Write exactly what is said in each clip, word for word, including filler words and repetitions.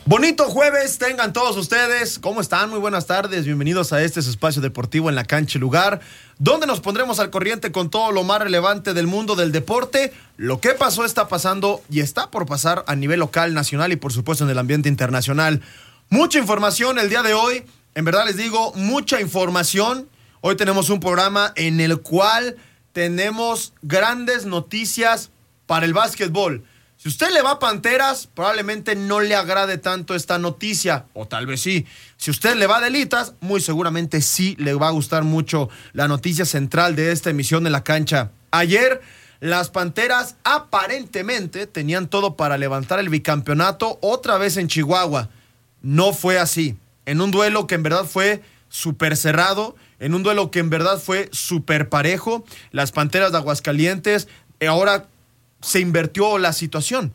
Bonito jueves, tengan todos ustedes. ¿Cómo están? Muy buenas tardes. Bienvenidos a este su espacio deportivo en la cancha y lugar, donde nos pondremos al corriente con todo lo más relevante del mundo del deporte. Lo que pasó, está pasando y está por pasar a nivel local, nacional y por supuesto en el ambiente internacional. Mucha información el día de hoy. En verdad les digo, mucha información. Hoy tenemos un programa en el cual tenemos grandes noticias para el básquetbol. Si usted le va a Panteras, probablemente no le agrade tanto esta noticia, o tal vez sí. Si usted le va a Delitas, muy seguramente sí le va a gustar mucho la noticia central de esta emisión de La Cancha. Ayer, las Panteras aparentemente tenían todo para levantar el bicampeonato otra vez en Chihuahua. No fue así. En un duelo que en verdad fue súper cerrado, en un duelo que en verdad fue súper parejo, las Panteras de Aguascalientes ahora se invirtió la situación.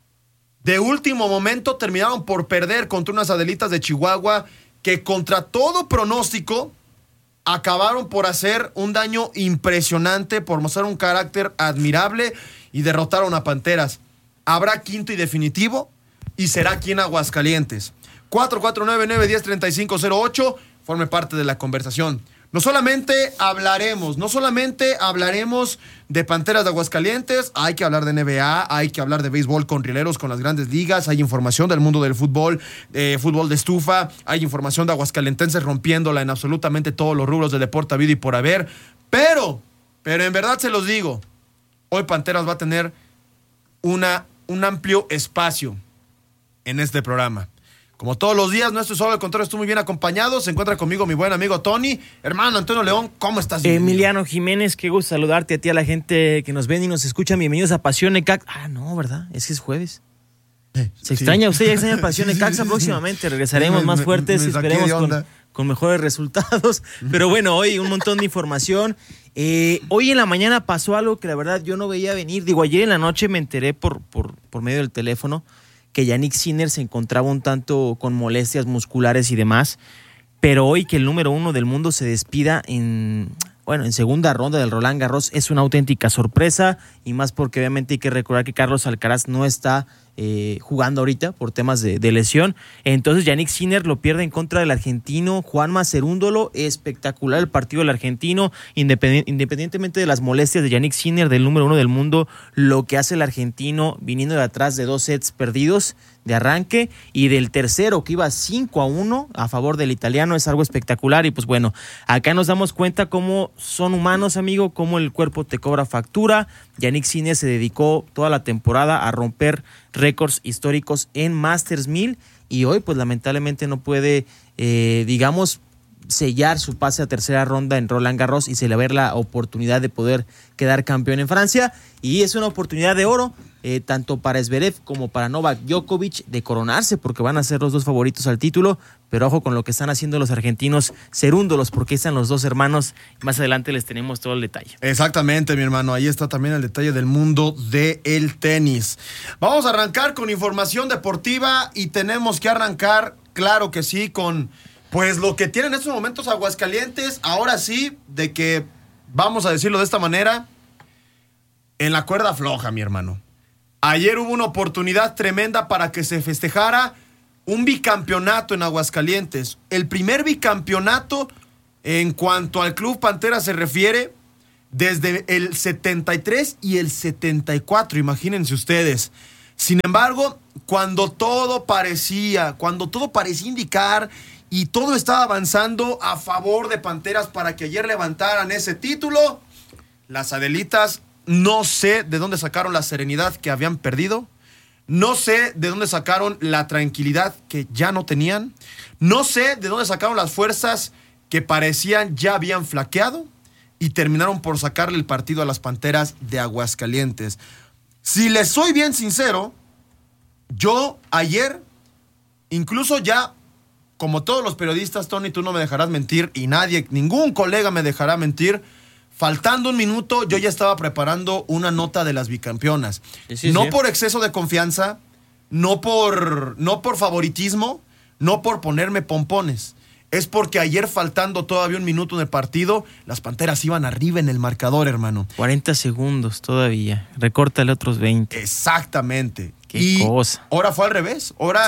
De último momento terminaron por perder contra unas Adelitas de Chihuahua que contra todo pronóstico acabaron por hacer un daño impresionante, por mostrar un carácter admirable y derrotaron a Panteras. Habrá quinto y definitivo y será aquí en Aguascalientes. cuatro cuatro nueve, nueve uno cero, tres cinco cero ocho, forme parte de la conversación. No solamente hablaremos, no solamente hablaremos de Panteras de Aguascalientes, hay que hablar de N B A, hay que hablar de béisbol con rieleros, con las grandes ligas, hay información del mundo del fútbol, eh, fútbol de estufa, hay información de aguascalentenses rompiéndola en absolutamente todos los rubros de deporte habido y por haber, pero, pero en verdad se los digo, hoy Panteras va a tener una, un amplio espacio en este programa. Como todos los días, no estoy solo, al contrario, estoy muy bien acompañado. Se encuentra conmigo mi buen amigo Tony. Hermano Antonio León, ¿cómo estás? Emiliano Jiménez, qué gusto saludarte a ti, a la gente que nos ven y nos escucha. Bienvenidos a Pasión Necaxa. Ah, no, ¿verdad? Es que es jueves. Se sí. extraña, usted ya extraña Pasión Necaxa. Sí, sí, sí, próximamente sí. regresaremos me, más fuertes me, me y esperemos con, con mejores resultados. Pero bueno, hoy un montón de información. Eh, hoy en la mañana pasó algo que la verdad yo no veía venir. Digo, ayer en la noche me enteré por, por, por medio del teléfono que Jannik Sinner se encontraba un tanto con molestias musculares y demás, pero hoy que el número uno del mundo se despida en, bueno, en segunda ronda del Roland Garros es una auténtica sorpresa, y más porque obviamente hay que recordar que Carlos Alcaraz no está eh, jugando ahorita por temas de, de lesión. Entonces Jannik Sinner lo pierde en contra del argentino Juanma Cerúndolo. Espectacular el partido del argentino, independent, independientemente de las molestias de Jannik Sinner, del número uno del mundo, lo que hace el argentino viniendo de atrás de dos sets perdidos de arranque y del tercero que iba cinco a uno a favor del italiano es algo espectacular. Y pues bueno, acá nos damos cuenta cómo son humanos, amigo, cómo el cuerpo te cobra factura. Jannik Sinner se dedicó toda la temporada a romper récords históricos en Masters mil y hoy pues lamentablemente no puede, eh, digamos, sellar su pase a tercera ronda en Roland Garros y se le va a ver la oportunidad de poder quedar campeón en Francia, y es una oportunidad de oro eh, tanto para Zverev como para Novak Djokovic de coronarse, porque van a ser los dos favoritos al título. Pero ojo con lo que están haciendo los argentinos cerúndolos, porque están los dos hermanos. Más adelante les tenemos todo el detalle. Exactamente, mi hermano. Ahí está también el detalle del mundo del tenis. Vamos a arrancar con información deportiva y tenemos que arrancar, claro que sí, con pues lo que tienen en estos momentos Aguascalientes. Ahora sí, de que, vamos a decirlo de esta manera, en la cuerda floja, mi hermano. Ayer hubo una oportunidad tremenda para que se festejara un bicampeonato en Aguascalientes. El primer bicampeonato en cuanto al Club Pantera se refiere desde el setenta y tres y el setenta y cuatro, imagínense ustedes. Sin embargo, cuando todo parecía, cuando todo parecía indicar y todo estaba avanzando a favor de Panteras para que ayer levantaran ese título, las Adelitas no sé de dónde sacaron la serenidad que habían perdido. No sé de dónde sacaron la tranquilidad que ya no tenían. No sé de dónde sacaron las fuerzas que parecían ya habían flaqueado y terminaron por sacarle el partido a las Panteras de Aguascalientes. Si les soy bien sincero, yo ayer, incluso ya, como todos los periodistas, Tony, tú no me dejarás mentir y nadie, ningún colega me dejará mentir, faltando un minuto, yo ya estaba preparando una nota de las bicampeonas. Sí, sí, no sí. por exceso de confianza, no por, no por favoritismo, no por ponerme pompones. Es porque ayer, faltando todavía un minuto en el partido, las Panteras iban arriba en el marcador, hermano. cuarenta segundos todavía. Recórtale otros veinte. Exactamente. Qué y cosa. Ahora fue al revés. Ahora, sí.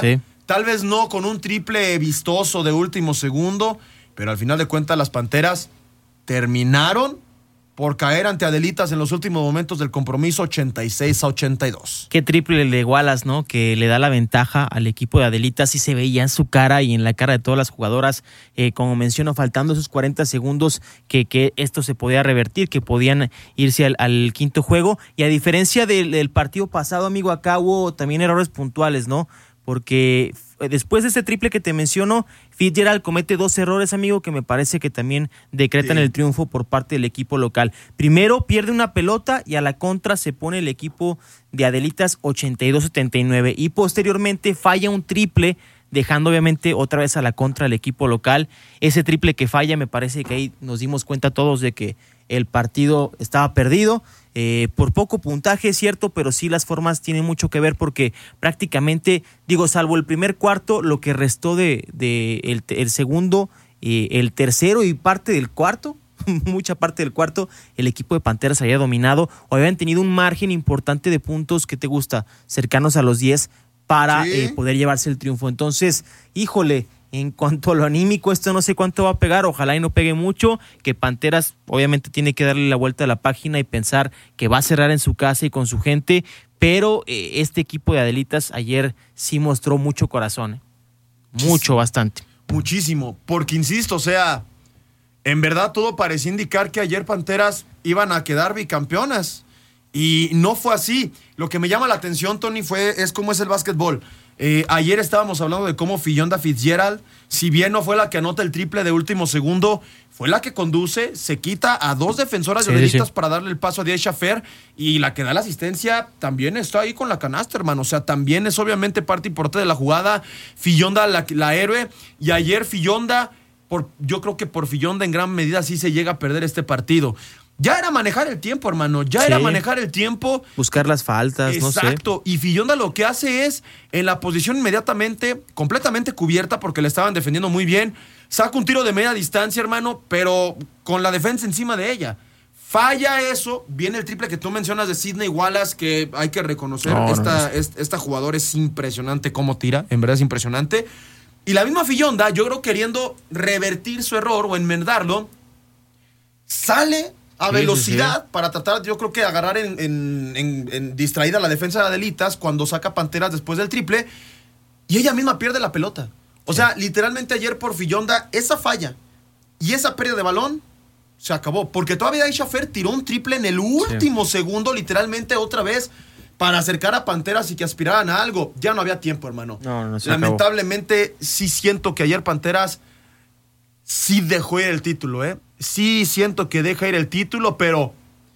tal vez no con un triple vistoso de último segundo, pero al final de cuentas las Panteras terminaron por caer ante Adelitas en los últimos momentos del compromiso, ochenta y seis a ochenta y dos. Qué triple le igualas, ¿no? Que le da la ventaja al equipo de Adelitas, y se veía en su cara y en la cara de todas las jugadoras, eh, como menciono, faltando esos cuarenta segundos, que, que esto se podía revertir, que podían irse al, al quinto juego. Y a diferencia del, del partido pasado, amigo, acá hubo también errores puntuales, ¿no? Porque después de ese triple que te menciono, Fitzgerald comete dos errores, amigo, que me parece que también decretan sí. el triunfo por parte del equipo local. Primero, pierde una pelota y a la contra se pone el equipo de Adelitas ochenta y dos a setenta y nueve. Y posteriormente falla un triple, dejando obviamente otra vez a la contra el equipo local. Ese triple que falla, me parece que ahí nos dimos cuenta todos de que el partido estaba perdido. Eh, por poco puntaje, es cierto, pero sí las formas tienen mucho que ver, porque prácticamente, digo, salvo el primer cuarto, lo que restó de, de el, el segundo, eh, el tercero y parte del cuarto, mucha parte del cuarto, el equipo de Panteras había dominado o habían tenido un margen importante de puntos, que te gusta, cercanos a los diez, para ¿Sí? eh, poder llevarse el triunfo. Entonces, híjole, en cuanto a lo anímico, esto no sé cuánto va a pegar, ojalá y no pegue mucho, que Panteras obviamente tiene que darle la vuelta a la página y pensar que va a cerrar en su casa y con su gente, pero eh, este equipo de Adelitas ayer sí mostró mucho corazón, ¿eh? mucho, bastante. Muchísimo, porque insisto, o sea, en verdad todo parecía indicar que ayer Panteras iban a quedar bicampeonas, y no fue así. Lo que me llama la atención, Tony, fue, es cómo es el básquetbol. Eh, ayer estábamos hablando de cómo Fillonda Fitzgerald, si bien no fue la que anota el triple de último segundo, fue la que conduce, se quita a dos defensoras de Adelitas sí, sí. para darle el paso a Diez Fer, y la que da la asistencia también está ahí con la canasta, hermano. O sea, también es obviamente parte importante de la jugada. Fillonda, la, la héroe, y ayer Fillonda, por, yo creo que por Fillonda en gran medida sí se llega a perder este partido. Ya era manejar el tiempo, hermano. Ya sí. era manejar el tiempo. Buscar las faltas, Exacto. no sé. Exacto. Y Fillonda lo que hace es, en la posición inmediatamente, completamente cubierta, porque le estaban defendiendo muy bien, saca un tiro de media distancia, hermano, pero con la defensa encima de ella. Falla eso. Viene el triple que tú mencionas de Sydney Wallace, que hay que reconocer. No, esta, no, no. esta jugadora es impresionante cómo tira. En verdad es impresionante. Y la misma Fillonda, yo creo queriendo revertir su error o enmendarlo, sale a velocidad sí, sí, sí. para tratar, yo creo que agarrar en, en, en, en distraída la defensa de Adelitas cuando saca Panteras después del triple, y ella misma pierde la pelota. O sí. sea, literalmente ayer por Fillonda, esa falla y esa pérdida de balón se acabó, porque todavía Aisha Fer tiró un triple en el último sí. segundo, literalmente otra vez, para acercar a Panteras y que aspiraran a algo. Ya no había tiempo, hermano. No, no se Lamentablemente, acabó. sí siento que ayer Panteras sí dejó ir el título, ¿eh? Sí siento que deja ir el título, pero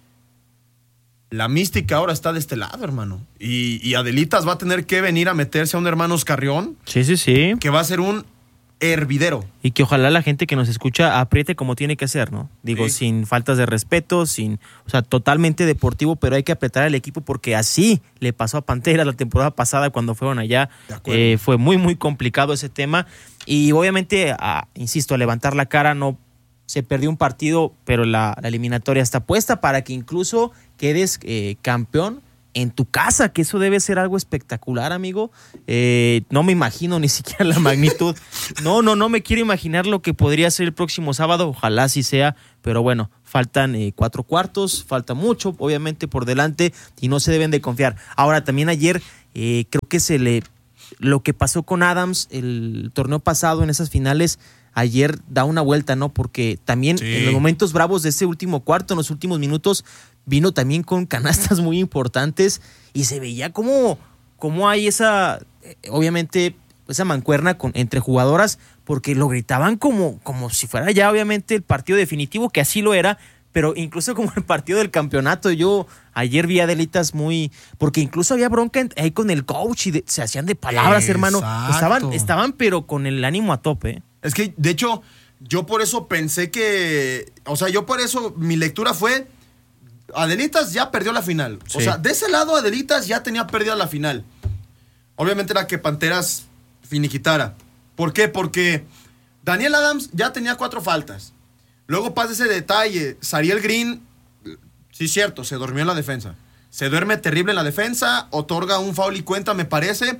la mística ahora está de este lado, hermano. Y, y Adelitas va a tener que venir a meterse a un Hermanos Carrión. Sí, sí, sí. Que va a ser un hervidero. Y que ojalá la gente que nos escucha apriete como tiene que hacer, ¿no? Digo, sí. sin faltas de respeto, sin, o sea, totalmente deportivo, pero hay que apretar al equipo, porque así le pasó a Panteras la temporada pasada cuando fueron allá. Eh, fue muy, muy complicado ese tema. Y obviamente, a, insisto, a levantar la cara, no se perdió un partido, pero la, la eliminatoria está puesta para que incluso quedes eh, campeón en tu casa, que eso debe ser algo espectacular, amigo. Eh, no me imagino ni siquiera la magnitud. No, no, no me quiero imaginar lo que podría ser el próximo sábado. Ojalá sí sea, pero bueno, faltan eh, cuatro cuartos, falta mucho, obviamente, por delante, y no se deben de confiar. Ahora, también ayer eh, creo que se le... Lo que pasó con Adams el torneo pasado en esas finales, ayer da una vuelta, ¿no? Porque también sí. en los momentos bravos de ese último cuarto, en los últimos minutos, vino también con canastas muy importantes y se veía como, como hay esa, obviamente, esa mancuerna con, entre jugadoras, porque lo gritaban como, como si fuera ya obviamente el partido definitivo, que así lo era, pero incluso como el partido del campeonato. Yo ayer vi a Adelitas muy... Porque incluso había bronca ahí con el coach y de, se hacían de palabras, Exacto. hermano. Estaban, estaban pero con el ánimo a tope. Es que, de hecho, yo por eso pensé que... O sea, yo por eso, mi lectura fue... Adelitas ya perdió la final. Sí. O sea, de ese lado Adelitas ya tenía perdida la final. Obviamente era que Panteras finiquitara. ¿Por qué? Porque Daniel Adams ya tenía cuatro faltas. Luego pasa ese detalle. Sariel Green, sí, cierto, se durmió en la defensa. Se duerme terrible en la defensa, otorga un foul y cuenta, me parece.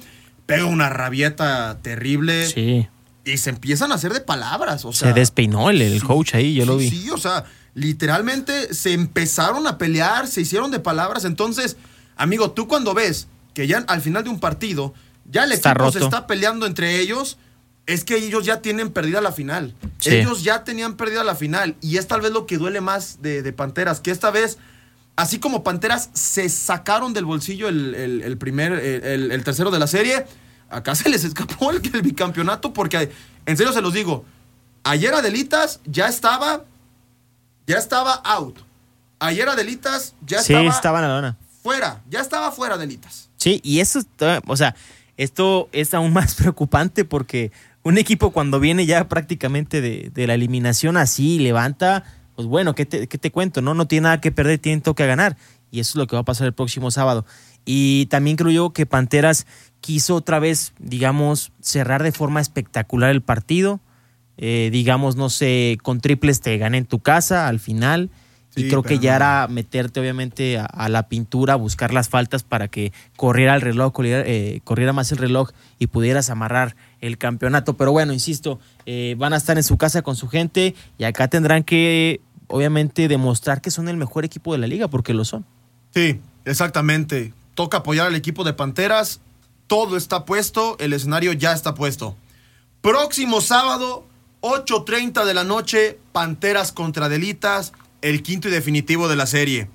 pega una rabieta terrible. Sí. Y se empiezan a hacer de palabras. O sea, se despeinó el, el sí, coach ahí, yo sí, lo vi. Sí, o sea, literalmente se empezaron a pelear, se hicieron de palabras. Entonces, amigo, tú cuando ves que ya al final de un partido, ya el está equipo roto. se está peleando entre ellos, es que ellos ya tienen perdida la final. Sí. Ellos ya tenían perdida la final. Y es tal vez lo que duele más de, de Panteras, que esta vez, así como Panteras se sacaron del bolsillo el, el, el primer, el, el tercero de la serie, acá se les escapó el, el bicampeonato, porque en serio se los digo, ayer Adelitas ya estaba, ya estaba out. Ayer Adelitas ya sí, estaba, estaba en la lona. Fuera, ya estaba fuera Adelitas. Sí, y eso, o sea, esto es aún más preocupante porque un equipo cuando viene ya prácticamente de, de la eliminación así, levanta, pues bueno, ¿qué te, qué te cuento? No, no tiene nada que perder, tiene todo que ganar. Y eso es lo que va a pasar el próximo sábado. Y también creo yo que Panteras quiso otra vez, digamos, cerrar de forma espectacular el partido. Eh, digamos, no sé, con triples te gané en tu casa al final. Sí, y creo que ya no. era meterte obviamente a, a la pintura, buscar las faltas para que corriera el reloj, corriera, eh, corriera más el reloj y pudieras amarrar el campeonato. Pero bueno, insisto, eh, van a estar en su casa con su gente y acá tendrán que obviamente demostrar que son el mejor equipo de la liga, porque lo son. Sí, exactamente. Toca apoyar al equipo de Panteras. Todo está puesto, el escenario ya está puesto. Próximo sábado, ocho treinta de la noche, Panteras contra Adelitas, el quinto y definitivo de la serie.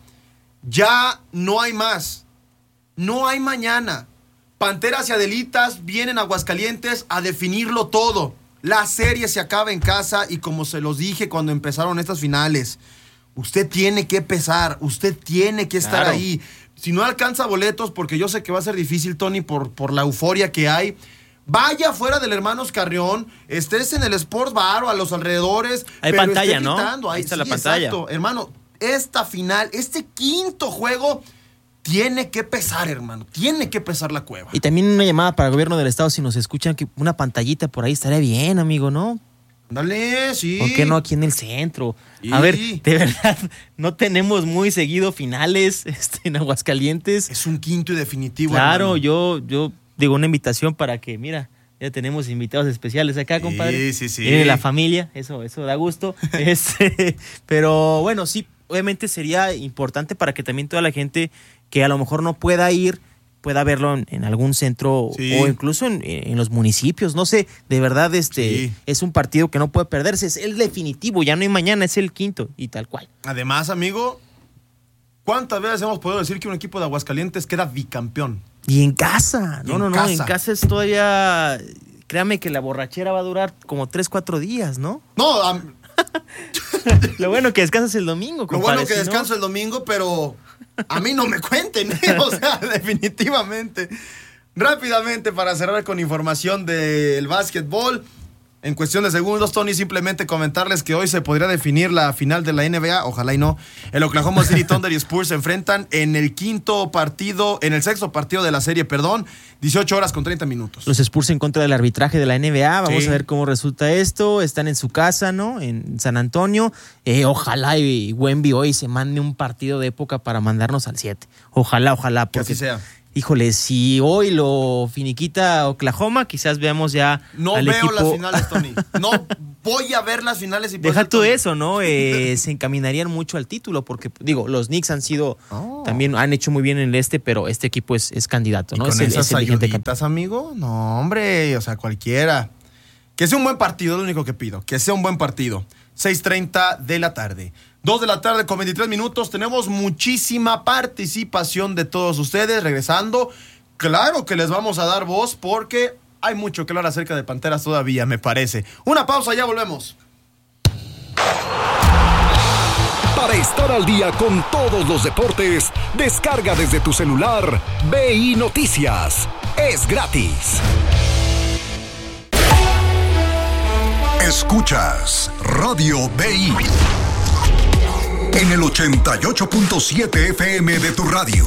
Ya no hay más. No hay mañana. Panteras y Adelitas vienen a Aguascalientes a definirlo todo. La serie se acaba en casa y como se los dije cuando empezaron estas finales, usted tiene que pesar, usted tiene que estar claro. ahí. Si no alcanza boletos, porque yo sé que va a ser difícil, Tony, por, por la euforia que hay, vaya afuera del Hermanos Carrión, estés en el Sports Bar o a los alrededores. Hay pero pantalla, ¿no? Gritando. Ahí está sí, la pantalla. Exacto. Hermano, esta final, este quinto juego, tiene que pesar, hermano. Tiene que pesar la cueva. Y también una llamada para el gobierno del estado, si nos escuchan, que una pantallita por ahí estaría bien, amigo, ¿no? Dale, sí. ¿Por qué no aquí en el centro? Sí. A ver, de verdad, no tenemos muy seguido finales este, en Aguascalientes. Es un quinto y definitivo, Claro, hermano. yo, yo digo una invitación para que, mira, ya tenemos invitados especiales acá, compadre. Sí, sí, sí. Viene la familia, eso, eso da gusto. este, pero bueno, sí, obviamente sería importante para que también toda la gente que a lo mejor no pueda ir, pueda verlo en, en algún centro sí. o incluso en, en los municipios, no sé, de verdad este sí. es un partido que no puede perderse, es el definitivo, ya no hay mañana, es el quinto y tal cual. Además, amigo, ¿cuántas veces hemos podido decir que un equipo de Aguascalientes queda bicampeón? Y en casa, no, en no, no, casa. en casa es todavía, créame que la borrachera va a durar como tres, cuatro días, ¿no? No, um... lo bueno que descansas el domingo, compadre. Lo bueno que si descanso no... el domingo, pero a mí no me cuenten, ¿eh? O sea, definitivamente. Rápidamente, para cerrar con información del básquetbol, en cuestión de segundos, Tony, simplemente comentarles que hoy se podría definir la final de la N B A, ojalá y no. El Oklahoma City Thunder y Spurs se enfrentan en el quinto partido, en el sexto partido de la serie, perdón, dieciocho horas con treinta minutos. Los Spurs en contra del arbitraje de la N B A, vamos sí. a ver cómo resulta esto. Están en su casa, ¿no? En San Antonio. Eh, ojalá y Wemby hoy se mande un partido de época para mandarnos al siete. Ojalá, ojalá. Porque, que así sea. Híjole, si hoy lo finiquita Oklahoma, quizás veamos ya No al veo equipo... las finales, Tony. No voy a ver las finales. Y Deja tú eso, ¿no? Eh, se encaminarían mucho al título, porque, digo, los Knicks han sido, oh. también han hecho muy bien en el este, pero este equipo es, es candidato, ¿no? ¿Y con es esas el, es el ayuditas, amigo? No, hombre, o sea, cualquiera. Que sea un buen partido, es lo único que pido. Que sea un buen partido. seis treinta de la tarde. dos de la tarde con veintitrés minutos. Tenemos muchísima participación de todos ustedes. Regresando, claro que les vamos a dar voz porque hay mucho que hablar acerca de Panteras todavía, me parece. Una pausa, ya volvemos. Para estar al día con todos los deportes, descarga desde tu celular B I Noticias. Es gratis. Escuchas Radio B I en el ochenta y ocho punto siete F M de tu radio.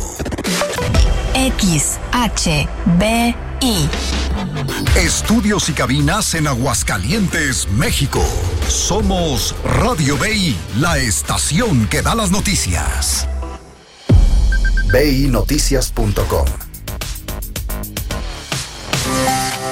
X H B I. Estudios y cabinas en Aguascalientes, México. Somos Radio B I, la estación que da las noticias. B I Noticias punto com.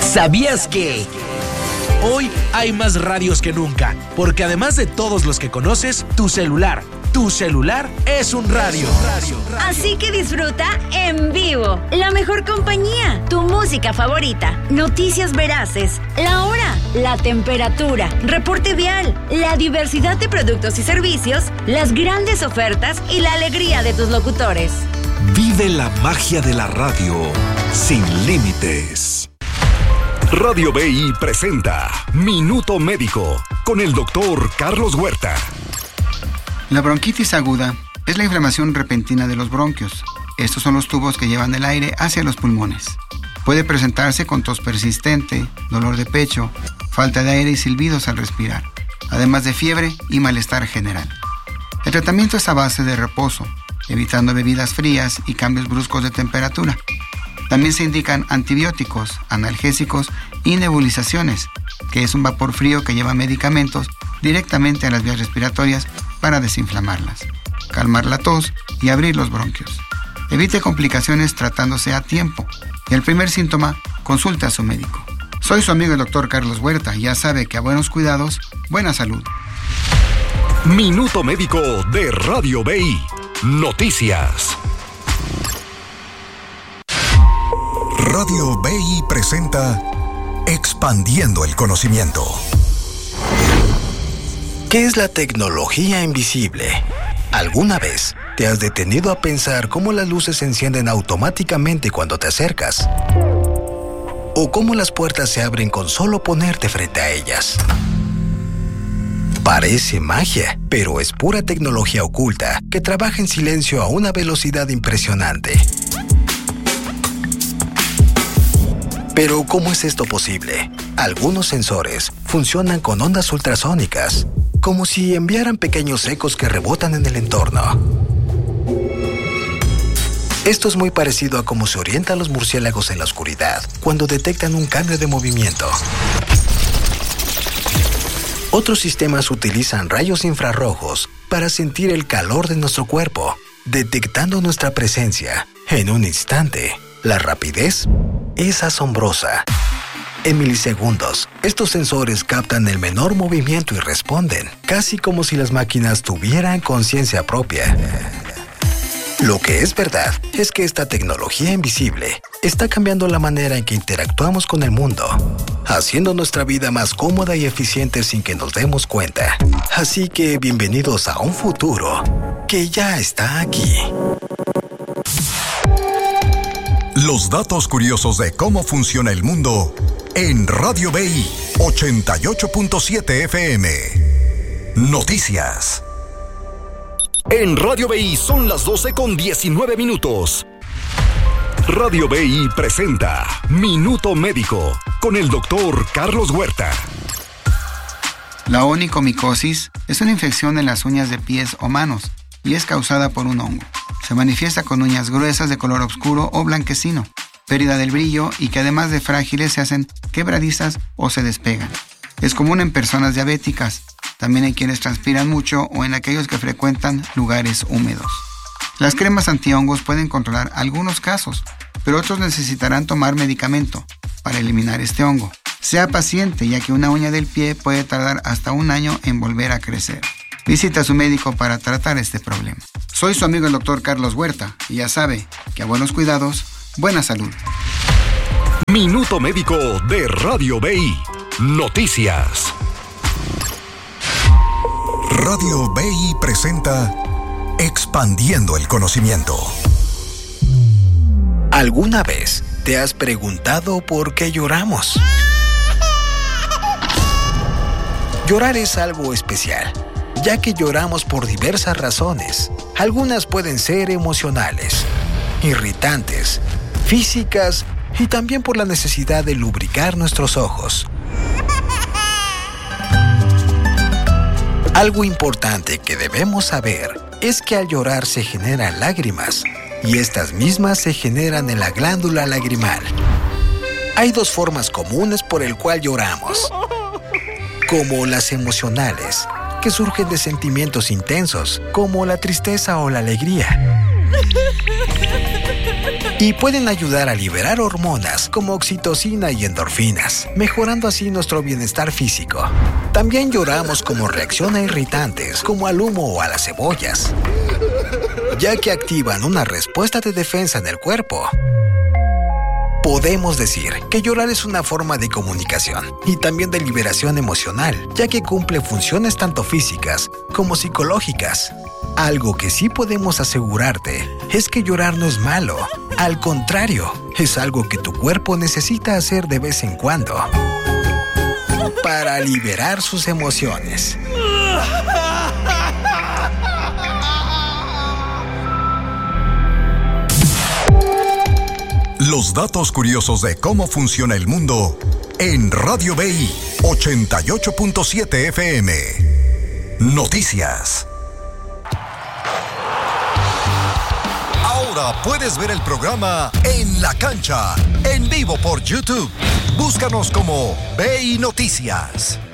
¿Sabías que? Hoy hay más radios que nunca, porque además de todos los que conoces, tu celular, tu celular es un radio. Así que disfruta en vivo la mejor compañía, tu música favorita, noticias veraces, la hora, la temperatura, reporte vial, la diversidad de productos y servicios, las grandes ofertas y la alegría de tus locutores. Vive la magia de la radio sin límites. Radio B I presenta Minuto Médico con el doctor Carlos Huerta. La bronquitis aguda es la inflamación repentina de los bronquios. Estos son los tubos que llevan el aire hacia los pulmones. Puede presentarse con tos persistente, dolor de pecho, falta de aire y silbidos al respirar, además de fiebre y malestar general. El tratamiento es a base de reposo, evitando bebidas frías y cambios bruscos de temperatura. También se indican antibióticos, analgésicos y nebulizaciones, que es un vapor frío que lleva medicamentos directamente a las vías respiratorias para desinflamarlas, calmar la tos y abrir los bronquios. Evite complicaciones tratándose a tiempo y al primer síntoma, consulte a su médico. Soy su amigo el doctor Carlos Huerta y ya sabe que a buenos cuidados, buena salud. Minuto Médico de Radio B I. Noticias. Radio B I presenta Expandiendo el Conocimiento. ¿Qué es la tecnología invisible? ¿Alguna vez te has detenido a pensar cómo las luces se encienden automáticamente cuando te acercas? ¿O cómo las puertas se abren con solo ponerte frente a ellas? Parece magia, pero es pura tecnología oculta que trabaja en silencio a una velocidad impresionante. Pero ¿cómo es esto posible? Algunos sensores funcionan con ondas ultrasónicas, como si enviaran pequeños ecos que rebotan en el entorno. Esto es muy parecido a cómo se orientan los murciélagos en la oscuridad cuando detectan un cambio de movimiento. Otros sistemas utilizan rayos infrarrojos para sentir el calor de nuestro cuerpo, detectando nuestra presencia en un instante. La rapidez es asombrosa. En milisegundos, estos sensores captan el menor movimiento y responden, casi como si las máquinas tuvieran conciencia propia. Lo que es verdad es que esta tecnología invisible está cambiando la manera en que interactuamos con el mundo, haciendo nuestra vida más cómoda y eficiente sin que nos demos cuenta. Así que bienvenidos a un futuro que ya está aquí. Los datos curiosos de cómo funciona el mundo en Radio B I ochenta y ocho punto siete F M. Noticias. En Radio B I son las doce con diecinueve minutos. Radio B I presenta Minuto Médico con el doctor Carlos Huerta. La onicomicosis es una infección en las uñas de pies o manos y es causada por un hongo. Se manifiesta con uñas gruesas de color oscuro o blanquecino, pérdida del brillo y que además de frágiles se hacen quebradizas o se despegan. Es común en personas diabéticas, también en quienes transpiran mucho o en aquellos que frecuentan lugares húmedos. Las cremas antihongos pueden controlar algunos casos, pero otros necesitarán tomar medicamento para eliminar este hongo. Sea paciente, ya que una uña del pie puede tardar hasta un año en volver a crecer. Visita a su médico para tratar este problema. Soy su amigo el doctor Carlos Huerta y ya sabe que a buenos cuidados, buena salud. Minuto Médico de Radio B I. Noticias. Radio B I presenta Expandiendo el Conocimiento. ¿Alguna vez te has preguntado por qué lloramos? Llorar es algo especial, ya que lloramos por diversas razones. Algunas pueden ser emocionales, irritantes, físicas y también por la necesidad de lubricar nuestros ojos. Algo importante que debemos saber es que al llorar se generan lágrimas y estas mismas se generan en la glándula lagrimal. Hay dos formas comunes por el cual lloramos, como las emocionales, que surgen de sentimientos intensos, como la tristeza o la alegría, Y pueden ayudar a liberar hormonas como oxitocina y endorfinas, mejorando así nuestro bienestar físico. También lloramos como reacción a irritantes, como al humo o a las cebollas, ya que activan una respuesta de defensa en el cuerpo. Podemos decir que llorar es una forma de comunicación y también de liberación emocional, ya que cumple funciones tanto físicas como psicológicas. Algo que sí podemos asegurarte es que llorar no es malo. Al contrario, es algo que tu cuerpo necesita hacer de vez en cuando para liberar sus emociones. Los datos curiosos de cómo funciona el mundo en Radio B I ochenta y ocho punto siete F M. Noticias. Ahora puedes ver el programa En la Cancha, en vivo por YouTube. Búscanos como B I Noticias.